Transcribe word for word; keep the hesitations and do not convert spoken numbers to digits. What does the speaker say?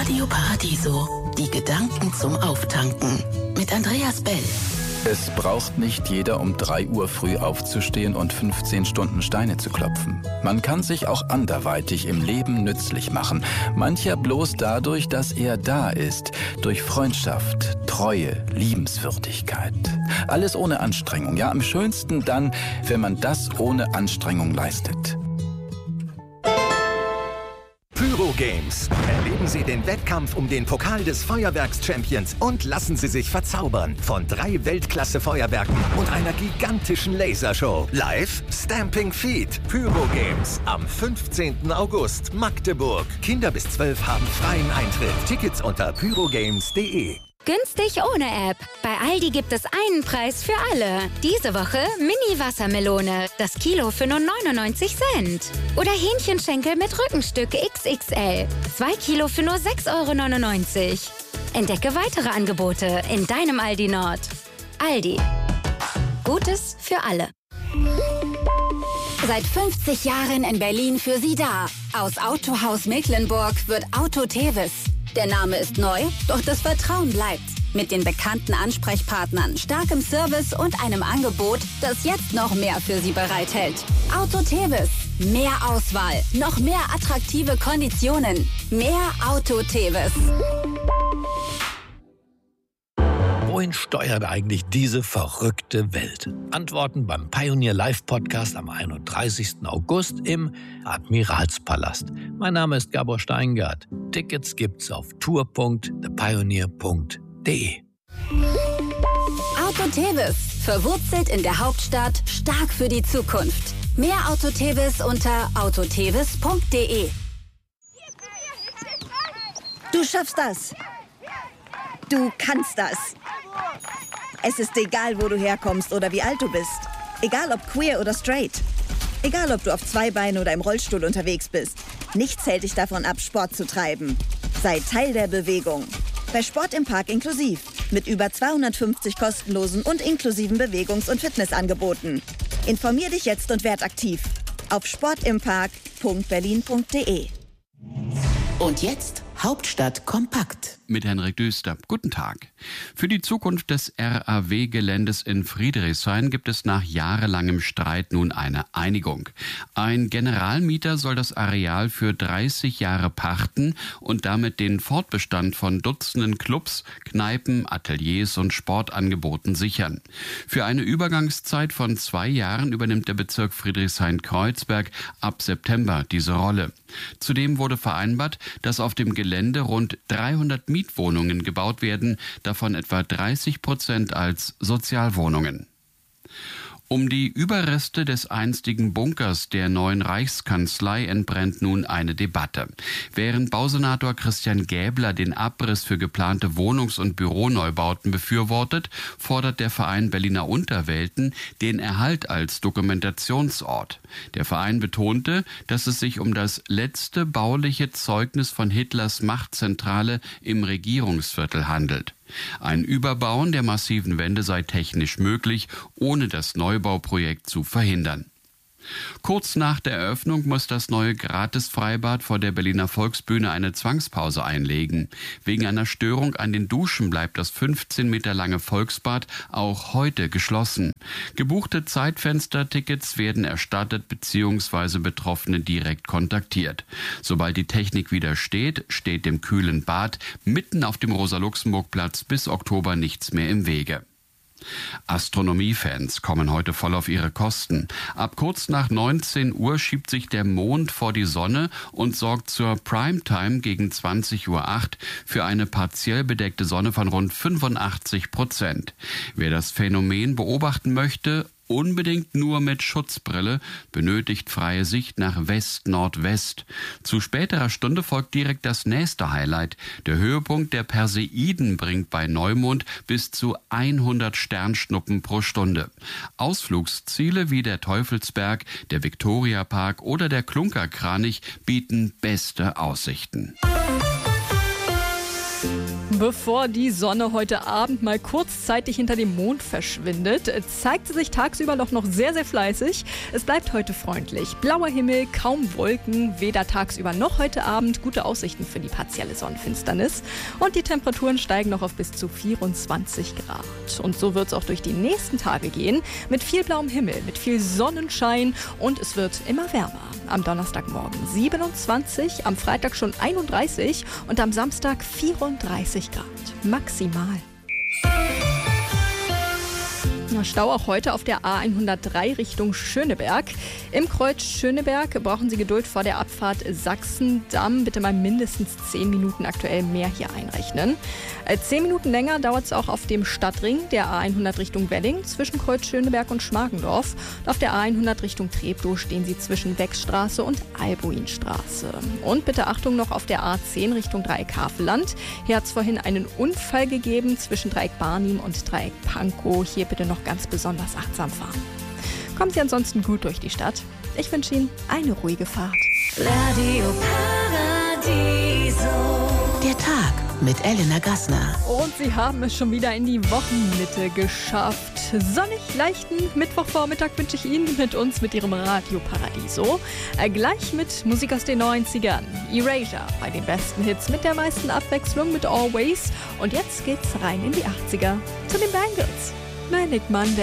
Radio Paradiso, die Gedanken zum Auftanken mit Andreas Bell. Es braucht nicht jeder, um drei Uhr früh aufzustehen und fünfzehn Stunden Steine zu klopfen. Man kann sich auch anderweitig im Leben nützlich machen. Mancher bloß dadurch, dass er da ist. Durch Freundschaft, Treue, Liebenswürdigkeit. Alles ohne Anstrengung. Ja, am schönsten dann, wenn man das ohne Anstrengung leistet. Pyro Games. Erleben Sie den Wettkampf um den Pokal des Feuerwerks-Champions und lassen Sie sich verzaubern von drei Weltklasse-Feuerwerken und einer gigantischen Lasershow. Live Stamping Feet. Pyro Games am fünfzehnten August, Magdeburg. Kinder bis zwölf haben freien Eintritt. Tickets unter pyrogames punkt de. Günstig ohne App. Bei Aldi gibt es einen Preis für alle. Diese Woche Mini-Wassermelone. Das Kilo für nur neunundneunzig Cent. Oder Hähnchenschenkel mit Rückenstück X X L. Zwei Kilo für nur sechs Euro neunundneunzig. Entdecke weitere Angebote in deinem Aldi Nord. Aldi. Gutes für alle. Seit fünfzig Jahren in Berlin für Sie da. Aus Autohaus Mecklenburg wird Auto Tevis. Der Name ist neu, doch das Vertrauen bleibt. Mit den bekannten Ansprechpartnern, starkem Service und einem Angebot, das jetzt noch mehr für Sie bereithält. Auto Tevis. Mehr Auswahl, noch mehr attraktive Konditionen. Mehr Auto Tevis. Wohin steuert eigentlich diese verrückte Welt? Antworten beim Pioneer Live Podcast am einunddreißigsten August im Admiralspalast. Mein Name ist Gabor Steingart. Tickets gibt's auf tour punkt the pioneer punkt de. Auto Tevis. Verwurzelt in der Hauptstadt, stark für die Zukunft. Mehr Auto Tevis unter autotevis punkt de. Du schaffst das. Du kannst das. Es ist egal, wo du herkommst oder wie alt du bist. Egal ob queer oder straight. Egal ob du auf zwei Beinen oder im Rollstuhl unterwegs bist. Nichts hält dich davon ab, Sport zu treiben. Sei Teil der Bewegung. Bei Sport im Park inklusiv. Mit über zweihundertfünfzig kostenlosen und inklusiven Bewegungs- und Fitnessangeboten. Informier dich jetzt und werd aktiv. Auf sportimpark punkt berlin punkt de. Und jetzt Hauptstadt kompakt. Mit Henrik Düster. Guten Tag. Für die Zukunft des R A W-Geländes in Friedrichshain gibt es nach jahrelangem Streit nun eine Einigung. Ein Generalmieter soll das Areal für dreißig Jahre pachten und damit den Fortbestand von Dutzenden Clubs, Kneipen, Ateliers und Sportangeboten sichern. Für eine Übergangszeit von zwei Jahren übernimmt der Bezirk Friedrichshain-Kreuzberg ab September diese Rolle. Zudem wurde vereinbart, dass auf dem Gelände rund dreihundert Mietwohnungen gebaut werden, davon etwa dreißig Prozent als Sozialwohnungen. Um die Überreste des einstigen Bunkers der neuen Reichskanzlei entbrennt nun eine Debatte. Während Bausenator Christian Gäbler den Abriss für geplante Wohnungs- und Büroneubauten befürwortet, fordert der Verein Berliner Unterwelten den Erhalt als Dokumentationsort. Der Verein betonte, dass es sich um das letzte bauliche Zeugnis von Hitlers Machtzentrale im Regierungsviertel handelt. Ein Überbauen der massiven Wände sei technisch möglich, ohne das Neubauprojekt zu verhindern. Kurz nach der Eröffnung muss das neue Gratis-Freibad vor der Berliner Volksbühne eine Zwangspause einlegen. Wegen einer Störung an den Duschen bleibt das fünfzehn Meter lange Volksbad auch heute geschlossen. Gebuchte Zeitfenstertickets werden erstattet bzw. Betroffene direkt kontaktiert. Sobald die Technik wieder steht, steht dem kühlen Bad mitten auf dem Rosa-Luxemburg-Platz bis Oktober nichts mehr im Wege. Astronomiefans kommen heute voll auf ihre Kosten. Ab kurz nach neunzehn Uhr schiebt sich der Mond vor die Sonne und sorgt zur Primetime gegen zwanzig Uhr acht für eine partiell bedeckte Sonne von rund fünfundachtzig Prozent. Wer das Phänomen beobachten möchte, unbedingt nur mit Schutzbrille, benötigt freie Sicht nach West-Nordwest. Zu späterer Stunde folgt direkt das nächste Highlight. Der Höhepunkt der Perseiden bringt bei Neumond bis zu hundert Sternschnuppen pro Stunde. Ausflugsziele wie der Teufelsberg, der Viktoriapark oder der Klunkerkranich bieten beste Aussichten. Bevor die Sonne heute Abend mal kurzzeitig hinter dem Mond verschwindet, zeigt sie sich tagsüber doch noch sehr, sehr fleißig. Es bleibt heute freundlich. Blauer Himmel, kaum Wolken, weder tagsüber noch heute Abend. Gute Aussichten für die partielle Sonnenfinsternis. Und die Temperaturen steigen noch auf bis zu vierundzwanzig Grad. Und so wird es auch durch die nächsten Tage gehen. Mit viel blauem Himmel, mit viel Sonnenschein und es wird immer wärmer. Am Donnerstagmorgen siebenundzwanzig, am Freitag schon einunddreißig und am Samstag vierunddreißig Grad. Maximal. Stau auch heute auf der A hundertdrei Richtung Schöneberg. Im Kreuz Schöneberg brauchen Sie Geduld vor der Abfahrt Sachsendamm. Bitte mal mindestens zehn Minuten aktuell mehr hier einrechnen. Zehn Minuten länger dauert es auch auf dem Stadtring der A hundert Richtung Welling zwischen Kreuz Schöneberg und Schmargendorf. Und auf der A hundert Richtung Treptow stehen Sie zwischen Wechsstraße und Albuinstraße. Und bitte Achtung noch auf der A zehn Richtung Dreieck Havelland. Hier hat es vorhin einen Unfall gegeben zwischen Dreieck Barnim und Dreieck Pankow. Hier bitte noch ganz besonders achtsam fahren. Kommen Sie ansonsten gut durch die Stadt. Ich wünsche Ihnen eine ruhige Fahrt. Radio Paradiso. Der Tag mit Elena Gassner. Und Sie haben es schon wieder in die Wochenmitte geschafft. Sonnig leichten Mittwochvormittag wünsche ich Ihnen mit uns, mit Ihrem Radio Paradiso. Äh, gleich mit Musik aus den neunzigern. Erasure bei den besten Hits mit der meisten Abwechslung mit Always. Und jetzt geht's rein in die achtziger zu den Bangles. Manic Monday.